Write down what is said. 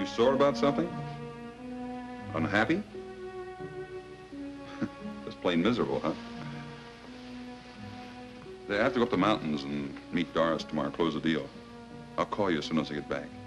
You sore about something? Unhappy? Just plain miserable, huh? I have to go up the mountains and meet Doris tomorrow, close the deal. I'll call you as soon as I get back.